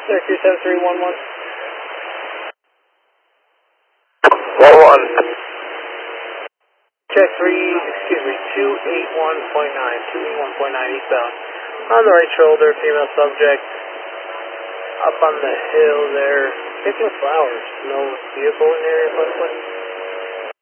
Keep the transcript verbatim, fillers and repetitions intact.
Mercury seven three one one. one one. Check three, excuse me, two eight one point nine, two eight one point nine eastbound. On the right shoulder, female subject. Up on the hill there, picking flowers. No vehicle in the area, by the way.